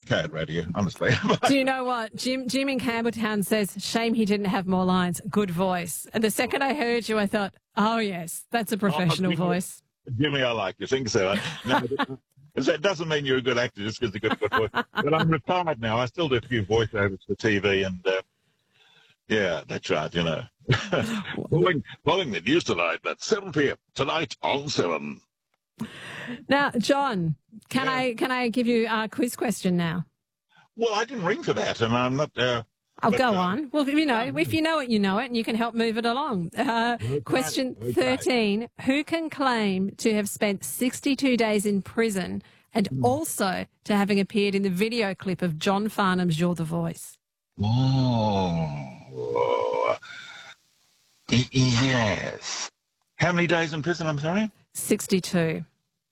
okay at radio, honestly. Do you know what? Jim in Campbelltown says, shame he didn't have more lines. Good voice. And the second I heard you, I thought, oh, yes, that's a professional voice. Jimmy, I like you. Think so. No, that doesn't mean you're a good actor just because you've got a good voice. But I'm retired now. I still do a few voiceovers for TV and, yeah, that's right, you know. Following the news tonight at 7 p.m. Tonight on 7. Now, John, can I give you a quiz question now? Well, I didn't ring for that, and I'm not... I'll go on. Well, if you know it, you know it, and you can help move it along. Question 13. Who can claim to have spent 62 days in prison and also to having appeared in the video clip of John Farnham's You're the Voice? Oh. Yes. How many days in prison, I'm sorry? 62.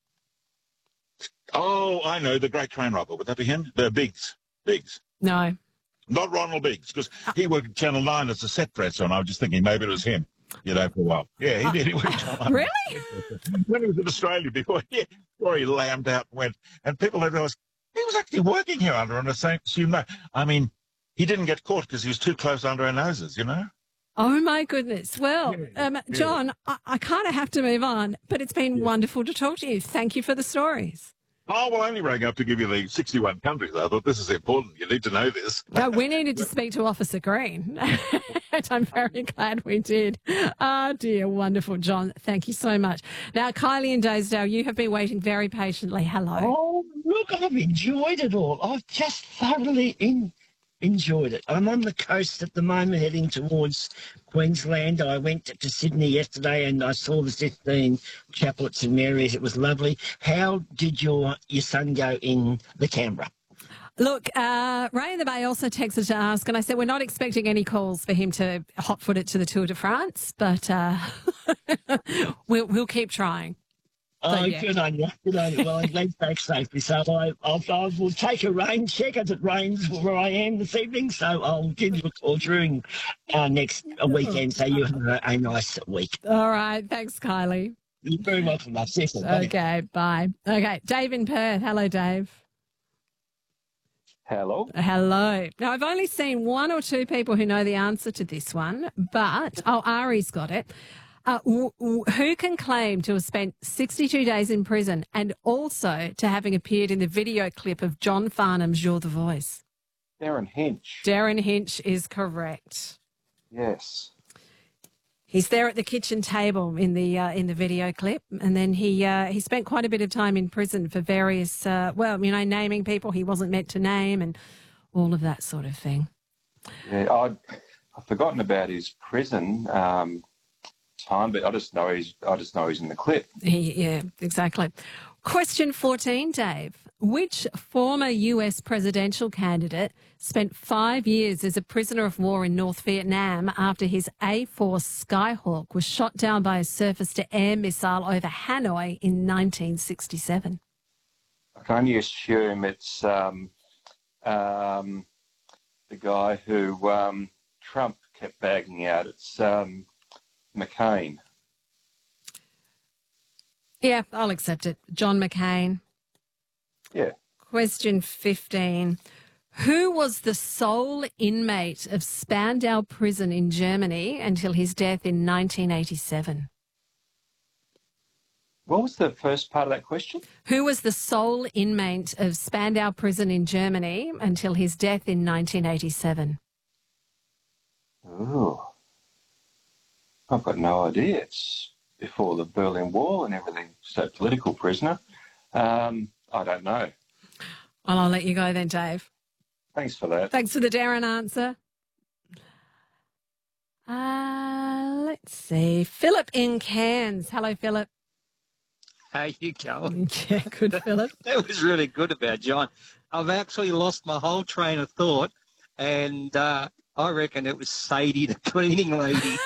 Oh, I know, the great train robber. Would that be him? The Biggs. No. Not Ronald Biggs, because he worked at Channel 9 as a set dresser, and I was just thinking maybe it was him, you know, for a while. Yeah, he did. He worked at Channel 9. Really? When he was in Australia before he lambed out and went. And people had realised he was actually working here under an assumed name. I mean, he didn't get caught because he was too close under our noses, you know? Oh, my goodness. Well, John, I kind of have to move on, but it's been wonderful to talk to you. Thank you for the stories. Oh, well, I only rang up to give you the 61 countries. I thought this is important. You need to know this. No, we needed to speak to Officer Green. And I'm very glad we did. Oh, dear. Wonderful, John. Thank you so much. Now, Kylie in Dosedale, you have been waiting very patiently. Hello. Oh, look, I've enjoyed it all. I've just thoroughly enjoyed it. I'm on the coast at the moment heading towards Queensland. I went to Sydney yesterday and I saw the Sistine Chapel at St Mary's. It was lovely. How did your son go in the Canberra? Look, Ray in the Bay also texted to ask, and I said we're not expecting any calls for him to hot-foot it to the Tour de France, but we'll keep trying. Oh, yeah. Good on you. Good on you. Well, let's back safely. So I will take a rain check as it rains where I am this evening. So I'll give you a call during our next weekend. So you have a nice week. All right. Thanks, Kylie. You're very welcome, love. Okay. Bye. Okay. Dave in Perth. Hello, Dave. Hello. Hello. Now, I've only seen one or two people who know the answer to this one, but, Ari's got it. Who can claim to have spent 62 days in prison and also to having appeared in the video clip of John Farnham's You're the Voice? Darren Hinch. Darren Hinch is correct. Yes. He's there at the kitchen table in the video clip, and then he spent quite a bit of time in prison for various, naming people he wasn't meant to name and all of that sort of thing. Yeah, I've forgotten about his prison time, but I just know he's in the clip. Yeah, exactly. Question 14, Dave. Which former US presidential candidate spent 5 years as a prisoner of war in North Vietnam after his A-4 Skyhawk was shot down by a surface-to-air missile over Hanoi in 1967? I can only assume it's the guy who Trump kept bagging out. It's McCain. Yeah, I'll accept it. John McCain. Yeah. Question 15. Who was the sole inmate of Spandau Prison in Germany until his death in 1987? What was the first part of that question? Who was the sole inmate of Spandau Prison in Germany until his death in 1987? Oh, I've got no idea. It's before the Berlin Wall and everything. So political prisoner. I don't know. Well, I'll let you go then, Dave. Thanks for that. Thanks for the Darren answer. Let's see. Philip in Cairns. Hello, Philip. How you going? Yeah, good, Philip. That was really good about John. I've actually lost my whole train of thought, and I reckon it was Sadie, the cleaning lady.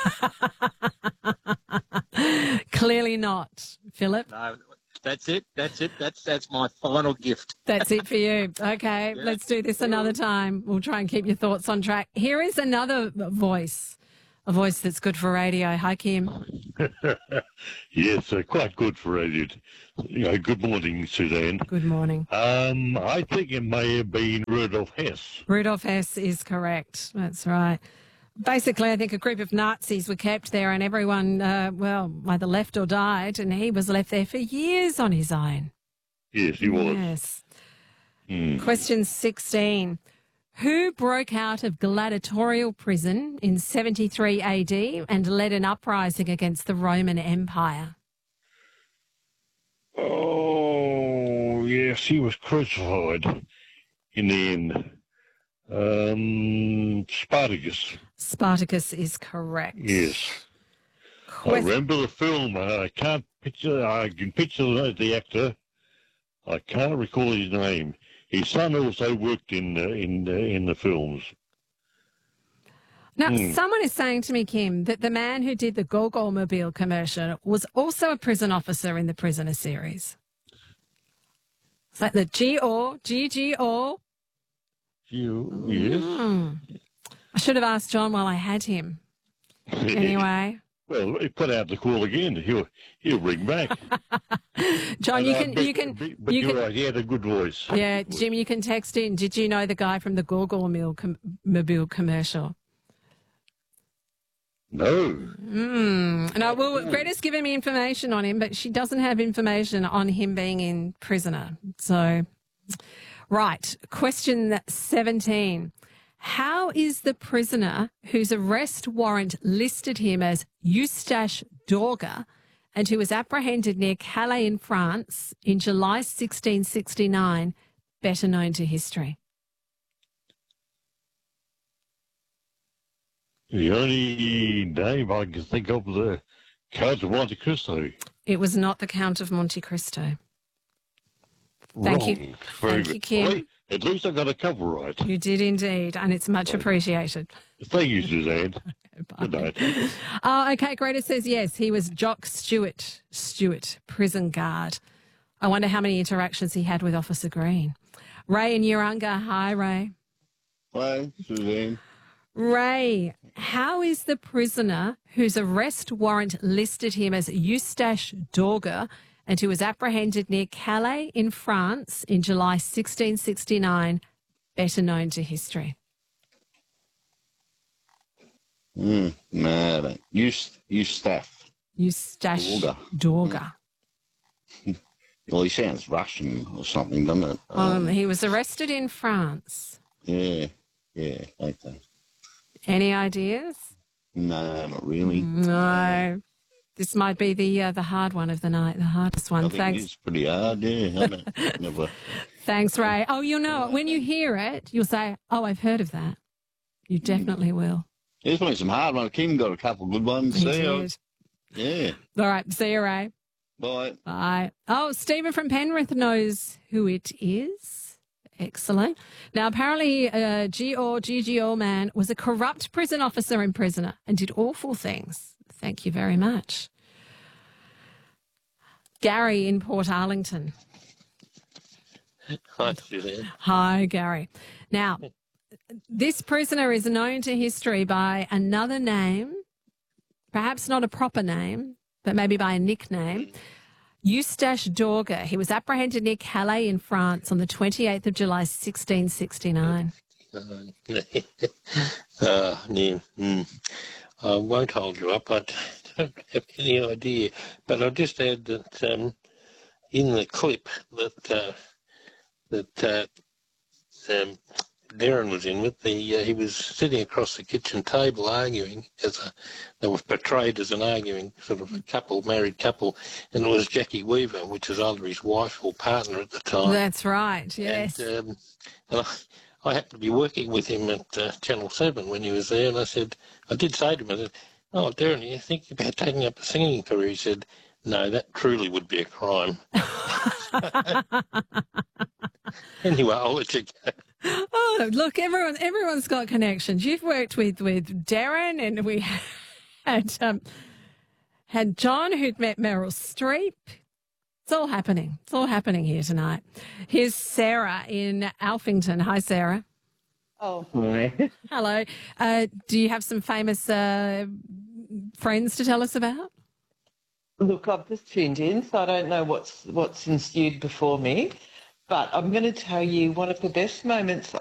Clearly not, Philip. No, that's it. That's my final gift. That's it for you. Okay, Let's do this another time. We'll try and keep your thoughts on track. Here is another voice a voice that's good for radio. Hi, Kim. Yes, quite good for radio. Good morning, Suzanne. Good morning. I think it may have been Rudolf Hess. Rudolf Hess is correct. That's right. Basically, I think a group of Nazis were kept there and everyone, either left or died, and he was left there for years on his own. Yes, he was. Yes. Hmm. Question 16. Who broke out of gladiatorial prison in 73 AD and led an uprising against the Roman Empire? Oh, yes, he was crucified in the end. Spartacus. Spartacus is correct. Yes. I remember the film. I can picture the actor. I can't recall his name. His son also worked in the films. Now, someone is saying to me, Kim, that the man who did the Gogol-mobile commercial was also a prison officer in the Prisoner series. It's like the G-O. Yes. I should have asked John while I had him. Anyway. Well, he put out the call again. He'll ring back. John, you can. But you're right. He had a good voice. Yeah, Jim, you can text in. Did you know the guy from the Gogol-mobile commercial? No. No, well, Greta's given me information on him, but she doesn't have information on him being in Prisoner. So, right. Question 17. How is the prisoner whose arrest warrant listed him as Eustache Dorga and who was apprehended near Calais in France in July 1669 better known to history? The only name I can think of is the Count of Monte Cristo. It was not the Count of Monte Cristo. Thank you. Thank you, Kim. Well, at least I got a cover right. You did indeed, and it's much appreciated. Thank you, Suzanne. Good night. Okay, Greta says yes, he was Jock Stewart, prison guard. I wonder how many interactions he had with Officer Green. Ray in Urunga. Hi, Ray. Hi, Suzanne. Ray, how is the prisoner whose arrest warrant listed him as Eustache Dorga and who was apprehended near Calais in France in July 1669 better known to history? No, I don't. Eustache Dorga. Well, he sounds Russian or something, doesn't it? He was arrested in France. Yeah, okay. Any ideas? No, not really. No. This might be the hard one of the night, the hardest one. I think it's pretty hard, yeah. Never. Thanks, Ray. Oh, you'll know it. When you hear it, you'll say, oh, I've heard of that. You definitely will. There's been some hard ones. Kim got a couple of good ones. He did. Yeah. All right. See you, Ray. Bye. Bye. Oh, Stephen from Penrith knows who it is. Excellent. Now, apparently, GGO man was a corrupt prison officer and prisoner and did awful things. Thank you very much. Gary in Port Arlington. Hi, Suzanne. Hi, Gary. Now, this prisoner is known to history by another name, perhaps not a proper name, but maybe by a nickname. Eustache Dorga. He was apprehended near Calais in France on the 28th of July, 1669. I won't hold you up. I don't have any idea. But I'll just add that in the clip that Darren was in with, he was sitting across the kitchen table arguing they were portrayed as an arguing sort of a married couple, and it was Jackie Weaver, which was either his wife or partner at the time. That's right, yes. And I happened to be working with him at Channel 7 when he was there, and I did say to him, I said, oh, Darren, you think about taking up a singing career? He said, no, that truly would be a crime. Anyway, I'll let you go. Oh, look, everyone's got connections. You've worked with Darren, and we had John, who'd met Meryl Streep. It's all happening. It's all happening here tonight. Here's Sarah in Alphington. Hi, Sarah. Oh, hi. Hello. Do you have some famous friends to tell us about? Look, I've just tuned in, so I don't know what's ensued before me. But I'm going to tell you one of the best moments